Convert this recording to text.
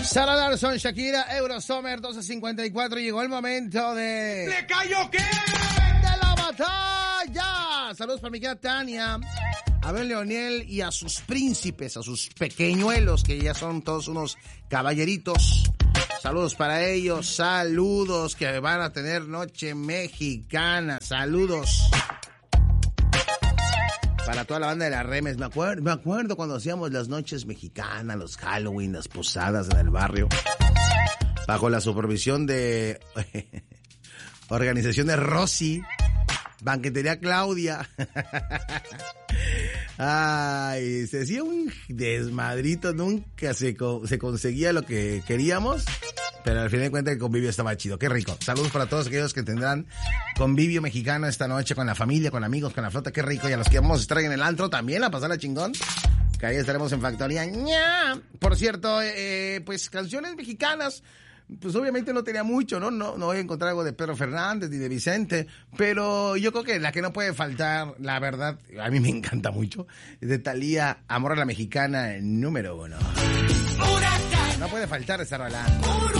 Sarah Larson, Shakira, Eurosummer 12:54. Llegó el momento de... ¿Le cayó qué? ¡De la batalla! Saludos para mi querida Tania, a Ben Leonel y a sus príncipes, a sus pequeñuelos, que ya son todos unos caballeritos. Saludos para ellos, saludos, que van a tener noche mexicana, saludos. Para toda la banda de las Remes, me acuerdo cuando hacíamos las noches mexicanas, los Halloween, las posadas en el barrio, bajo la supervisión de Organización de Rosy, Banquetería Claudia. Ay, se hacía un desmadrito, nunca se conseguía lo que queríamos, pero al final de cuentas el convivio estaba chido. Qué rico. Saludos para todos aquellos que tendrán convivio mexicano esta noche con la familia, con amigos, con la flota. Qué rico. Y a los que vamos a estar en el antro también a pasarla chingón, que ahí estaremos en Factoría. ¡Ña! Por cierto, pues canciones mexicanas, pues obviamente no tenía mucho, ¿no? No voy a encontrar algo de Pedro Fernández ni de Vicente, pero yo creo que la que no puede faltar, la verdad, a mí me encanta mucho, es de Thalía, Amor a la Mexicana, número 1. No puede faltar esa rola.